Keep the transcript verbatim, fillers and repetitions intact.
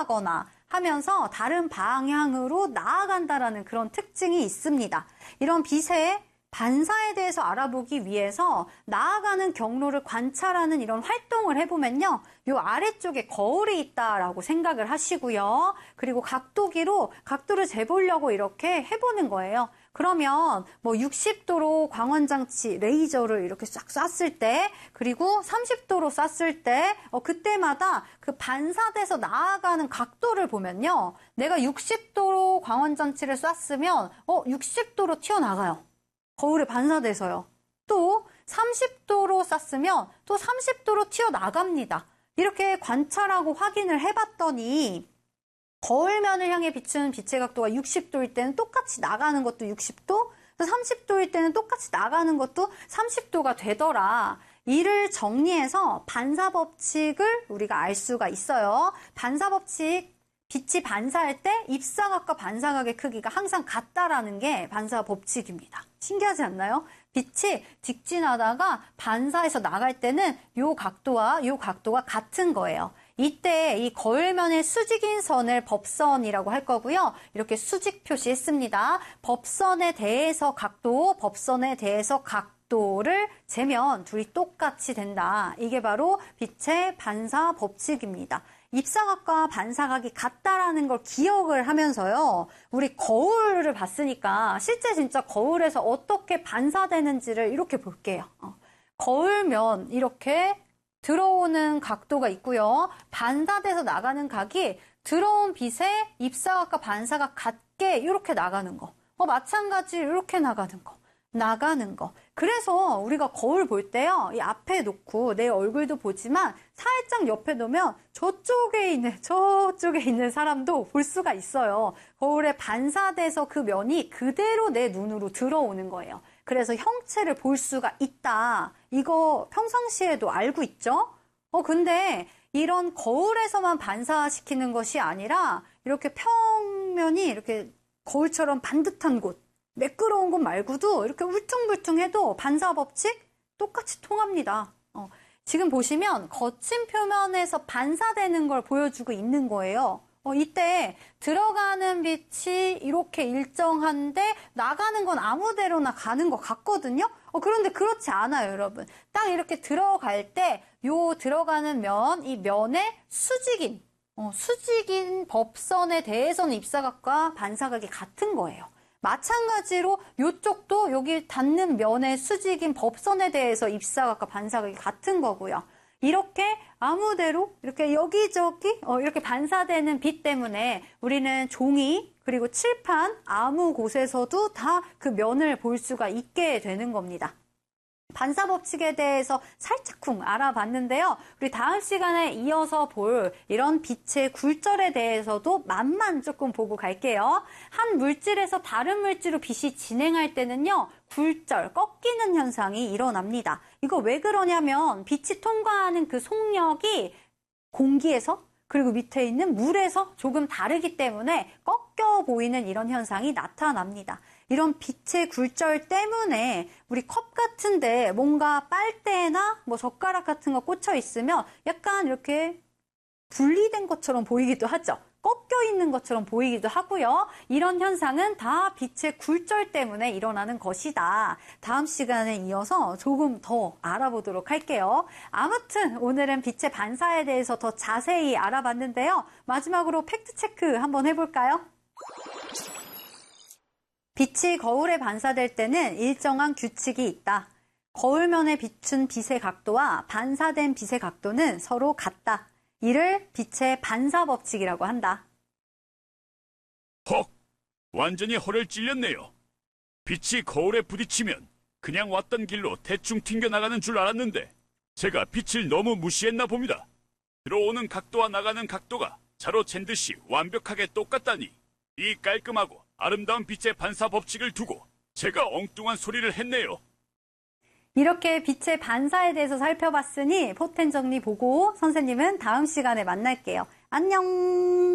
이동하거나 하면서 다른 방향으로 나아간다라는 그런 특징이 있습니다. 이런 빛의 반사에 대해서 알아보기 위해서 나아가는 경로를 관찰하는 이런 활동을 해보면요. 요 아래쪽에 거울이 있다라고 생각을 하시고요. 그리고 각도기로 각도를 재보려고 이렇게 해보는 거예요. 그러면 뭐 육십 도로 광원장치 레이저를 이렇게 싹 쐈을 때, 그리고 삼십 도로 쐈을 때, 어, 그때마다 그 반사돼서 나아가는 각도를 보면요. 내가 육십 도로 광원장치를 쐈으면 어, 육십 도로 튀어나가요. 거울에 반사돼서요. 또 삼십 도로 쐈으면 또 삼십 도로 튀어나갑니다. 이렇게 관찰하고 확인을 해봤더니 거울면을 향해 비추는 빛의 각도가 육십 도일 때는 똑같이 나가는 것도 육십 도, 삼십 도일 때는 똑같이 나가는 것도 삼십 도가 되더라. 이를 정리해서 반사법칙을 우리가 알 수가 있어요. 반사법칙, 빛이 반사할 때 입사각과 반사각의 크기가 항상 같다라는 게 반사법칙입니다. 신기하지 않나요? 빛이 직진하다가 반사해서 나갈 때는 요 각도와 요 각도가 같은 거예요. 이때 이 거울면의 수직인 선을 법선이라고 할 거고요. 이렇게 수직 표시했습니다. 법선에 대해서 각도, 법선에 대해서 각도를 재면 둘이 똑같이 된다. 이게 바로 빛의 반사 법칙입니다. 입사각과 반사각이 같다라는 걸 기억을 하면서요. 우리 거울을 봤으니까 실제 진짜 거울에서 어떻게 반사되는지를 이렇게 볼게요. 어. 거울면 이렇게 들어오는 각도가 있고요. 반사돼서 나가는 각이 들어온 빛의 입사각과 반사각 같게 이렇게 나가는 거. 어, 마찬가지로 이렇게 나가는 거. 나가는 거. 그래서 우리가 거울 볼 때요. 이 앞에 놓고 내 얼굴도 보지만 살짝 옆에 놓으면 저쪽에 있는 저쪽에 있는 사람도 볼 수가 있어요. 거울에 반사돼서 그 면이 그대로 내 눈으로 들어오는 거예요. 그래서 형체를 볼 수가 있다. 이거 평상시에도 알고 있죠? 어, 근데 이런 거울에서만 반사시키는 것이 아니라 이렇게 평면이 이렇게 거울처럼 반듯한 곳, 매끄러운 곳 말고도 이렇게 울퉁불퉁해도 반사법칙 똑같이 통합니다. 어, 지금 보시면 거친 표면에서 반사되는 걸 보여주고 있는 거예요. 어, 이때 들어가는 빛이 이렇게 일정한데 나가는 건 아무데로나 가는 것 같거든요. 어, 그런데 그렇지 않아요, 여러분. 딱 이렇게 들어갈 때 요 들어가는 면, 이 면의 수직인, 어, 수직인 법선에 대해서는 입사각과 반사각이 같은 거예요. 마찬가지로 이쪽도 여기 닿는 면의 수직인 법선에 대해서 입사각과 반사각이 같은 거고요. 이렇게 아무데로 이렇게 여기저기 어, 이렇게 반사되는 빛 때문에 우리는 종이 그리고 칠판 아무 곳에서도 다 그 면을 볼 수가 있게 되는 겁니다. 반사법칙에 대해서 살짝쿵 알아봤는데요. 우리 다음 시간에 이어서 볼 이런 빛의 굴절에 대해서도 맛만 조금 보고 갈게요. 한 물질에서 다른 물질로 빛이 진행할 때는요. 굴절, 꺾이는 현상이 일어납니다. 이거 왜 그러냐면 빛이 통과하는 그 속력이 공기에서 그리고 밑에 있는 물에서 조금 다르기 때문에 꺾여 보이는 이런 현상이 나타납니다. 이런 빛의 굴절 때문에 우리 컵 같은데 뭔가 빨대나 뭐 젓가락 같은 거 꽂혀 있으면 약간 이렇게 분리된 것처럼 보이기도 하죠. 꺾여 있는 것처럼 보이기도 하고요. 이런 현상은 다 빛의 굴절 때문에 일어나는 것이다. 다음 시간에 이어서 조금 더 알아보도록 할게요. 아무튼 오늘은 빛의 반사에 대해서 더 자세히 알아봤는데요. 마지막으로 팩트체크 한번 해볼까요? 빛이 거울에 반사될 때는 일정한 규칙이 있다. 거울면에 비춘 빛의 각도와 반사된 빛의 각도는 서로 같다. 이를 빛의 반사법칙이라고 한다. 헉! 완전히 허를 찔렸네요. 빛이 거울에 부딪히면 그냥 왔던 길로 대충 튕겨나가는 줄 알았는데 제가 빛을 너무 무시했나 봅니다. 들어오는 각도와 나가는 각도가 자로 잰 듯이 완벽하게 똑같다니 이 깔끔하고 아름다운 빛의 반사법칙을 두고 제가 엉뚱한 소리를 했네요. 이렇게 빛의 반사에 대해서 살펴봤으니 포텐 정리 보고 선생님은 다음 시간에 만날게요. 안녕!